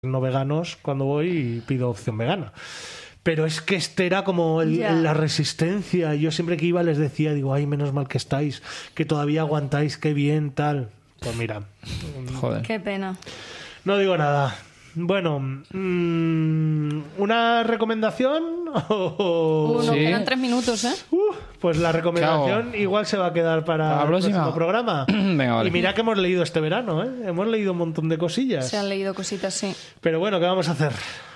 no veganos cuando voy y pido opción vegana. Pero es que este era como la resistencia. Yo siempre que iba les decía, digo, ay, menos mal que estáis, que todavía aguantáis, qué bien, tal. Pues mira. Joder. Qué pena. No digo nada. Bueno, ¿una recomendación? Nos quedan 3 minutos, ¿eh? Pues la recomendación igual se va a quedar para el próximo programa. Venga, vale. Y mira que hemos leído este verano, ¿eh? Hemos leído un montón de cosillas. Se han leído cositas, sí. Pero bueno, ¿qué vamos a hacer?